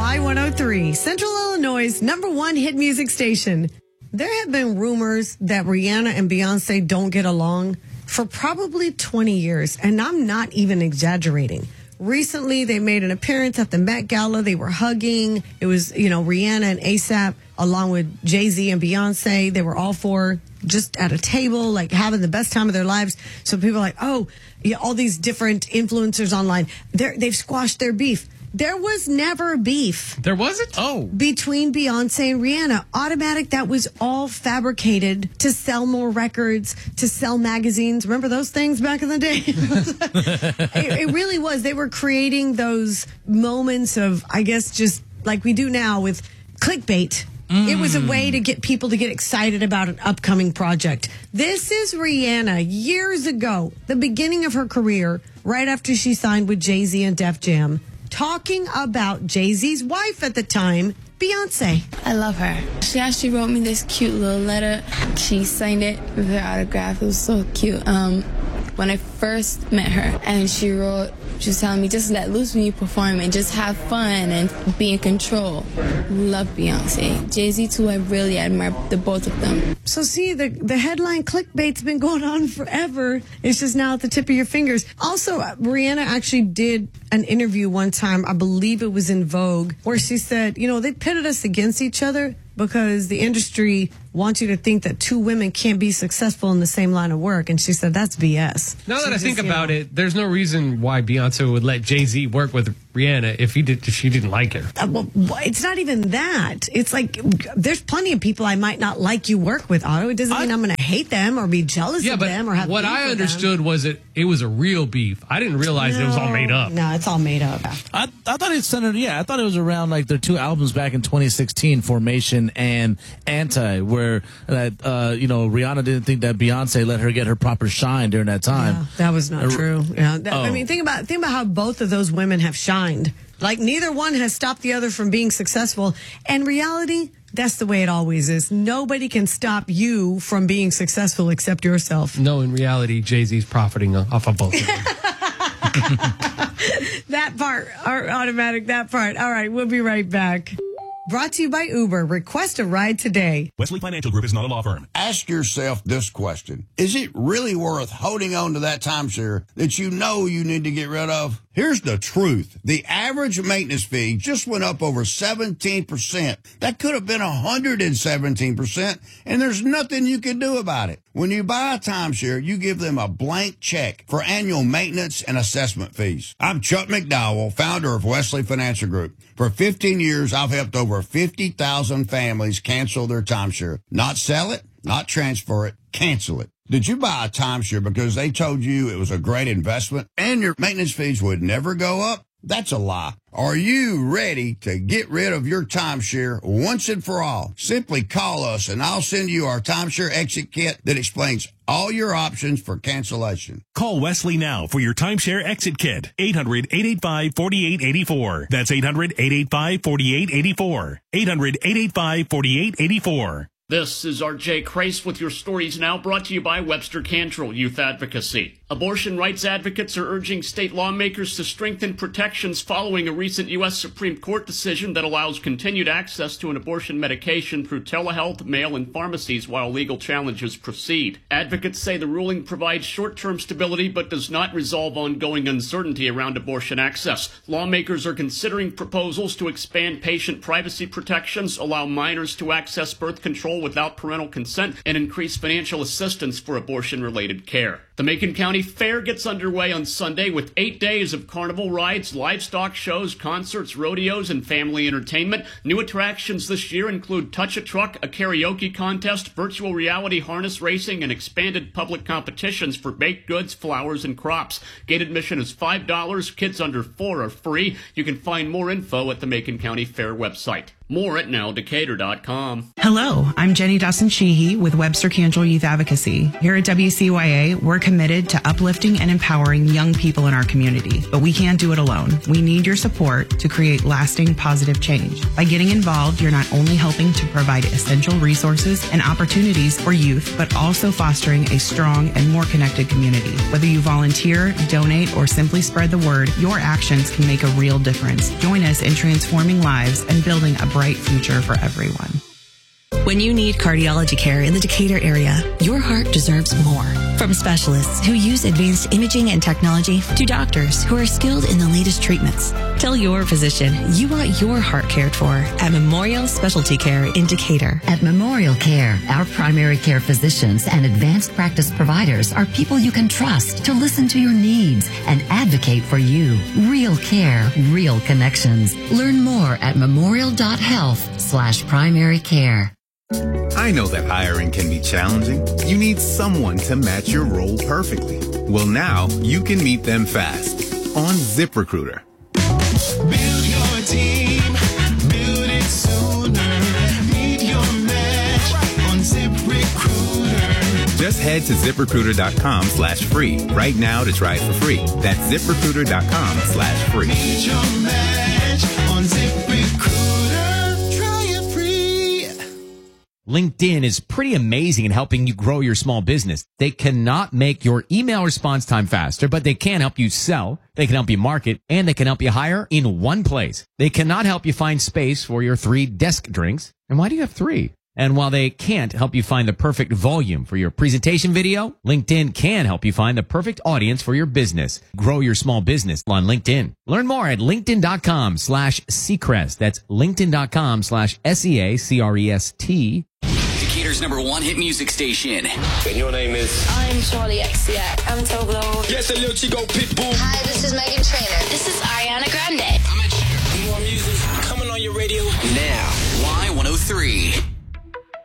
Y103, Central Illinois' #1 hit music station. There have been rumors that Rihanna and Beyonce don't get along for probably 20 years, and I'm not even exaggerating. Recently, they made an appearance at the Met Gala. They were hugging. It was, Rihanna and A$AP along with Jay-Z and Beyonce. They were all four just at a table, like having the best time of their lives. So people are like, oh, yeah, all these different influencers online, they've squashed their beef. There was never beef. There wasn't? Oh. Between Beyonce and Rihanna. Automatic, that was all fabricated to sell more records, to sell magazines. Remember those things back in the day? It really was. They were creating those moments of, I guess, just like we do now with clickbait. It was a way to get people to get excited about an upcoming project. This is Rihanna years ago, the beginning of her career, right after she signed with Jay-Z and Def Jam, talking about Jay-Z's wife at the time, Beyonce. I love her. She actually wrote me this cute little letter. She signed it with her autograph. It was so cute. When I first met her, and she was telling me, just let loose when you perform and just have fun and be in control. Love Beyonce. Jay-Z too, I really admire the both of them. So see, the headline clickbait's been going on forever. It's just now at the tip of your fingers. Also, Rihanna actually did an interview one time, I believe it was in Vogue, where she said, they pitted us against each other because the industry wants you to think that two women can't be successful in the same line of work. And she said, that's BS. Now that I think about it, there's no reason why Beyonce would let Jay-Z work with Rihanna if she didn't like her. Well, it's not even that. It's like, there's plenty of people I might not like you work with, Otto. It doesn't mean I'm going to hate them or be jealous of them or have what I understood was it was a real beef. I didn't realize it was all made up. No, it's all made up. I thought it centered, I thought it was around like their two albums back in 2016, Formation and Anti, where Rihanna didn't think that Beyonce let her get her proper shine during that time. Yeah, that was not true. Yeah, I mean, think about how both of those women have shined. Like neither one has stopped the other from being successful. And reality, that's the way it always is. Nobody can stop you from being successful except yourself. No, in reality, Jay-Z's profiting off of both of them. That part, automatic, that part. All right, we'll be right back. Brought to you by Uber. Request a ride today. Wesley Financial Group is not a law firm. Ask yourself this question. Is it really worth holding on to that timeshare that you know you need to get rid of? Here's the truth. The average maintenance fee just went up over 17%. That could have been 117%, and there's nothing you can do about it. When you buy a timeshare, you give them a blank check for annual maintenance and assessment fees. I'm Chuck McDowell, founder of Wesley Financial Group. For 15 years, I've helped over 50,000 families cancel their timeshare. Not sell it, not transfer it, cancel it. Did you buy a timeshare because they told you it was a great investment and your maintenance fees would never go up? That's a lie. Are you ready to get rid of your timeshare once and for all? Simply call us and I'll send you our timeshare exit kit that explains all your options for cancellation. Call Wesley now for your timeshare exit kit. 800-885-4884. That's 800-885-4884. 800-885-4884. This is R.J. Crace with your stories now, brought to you by Webster Cantrell Youth Advocacy. Abortion rights advocates are urging state lawmakers to strengthen protections following a recent U.S. Supreme Court decision that allows continued access to an abortion medication through telehealth, mail, and pharmacies while legal challenges proceed. Advocates say the ruling provides short-term stability but does not resolve ongoing uncertainty around abortion access. Lawmakers are considering proposals to expand patient privacy protections, allow minors to access birth control without parental consent, and increase financial assistance for abortion-related care. The Macon County Fair gets underway on Sunday with 8 days of carnival rides, livestock shows, concerts, rodeos, and family entertainment. New attractions this year include Touch-a-Truck, a karaoke contest, virtual reality harness racing, and expanded public competitions for baked goods, flowers, and crops. Gate admission is $5. Kids under 4 are free. You can find more info at the Macon County Fair website. More at nowdecatur.com. Hello, I'm Jenny Dawson-Sheehy with Webster Cantrell Youth Advocacy. Here at WCYA, we're committed to uplifting and empowering young people in our community, but we can't do it alone. We need your support to create lasting positive change. By getting involved, you're not only helping to provide essential resources and opportunities for youth, but also fostering a strong and more connected community. Whether you volunteer, donate, or simply spread the word, your actions can make a real difference. Join us in transforming lives and building a bright future for everyone. When you need cardiology care in the Decatur area, your heart deserves more. From specialists who use advanced imaging and technology to doctors who are skilled in the latest treatments. Tell your physician you want your heart cared for at Memorial Specialty Care in Decatur. At Memorial Care, our primary care physicians and advanced practice providers are people you can trust to listen to your needs and advocate for you. Real care, real connections. Learn more at memorial.health/primary care. I know that hiring can be challenging. You need someone to match your role perfectly. Well, now you can meet them fast on ZipRecruiter. Build your team, build it sooner. Meet your match on ZipRecruiter. Just head to ZipRecruiter.com/free right now to try it for free. That's ZipRecruiter.com/free. Meet your match on ZipRecruiter. LinkedIn is pretty amazing in helping you grow your small business. They cannot make your email response time faster, but they can help you sell, they can help you market, and they can help you hire in one place. They cannot help you find space for your 3 desk drinks. And why do you have 3? And while they can't help you find the perfect volume for your presentation video, LinkedIn can help you find the perfect audience for your business. Grow your small business on LinkedIn. Learn more at linkedin.com/Seacrest. That's linkedin.com/SEACREST. Decatur's #1 hit music station. And your name is? I'm Charlie XCX. I'm Toblo. Yes, a little Chico Pitbull. Hi, this is Megan Trainor. This is Ariana Grande. I'm Ed Sheeran. More music coming on your radio now. Y103.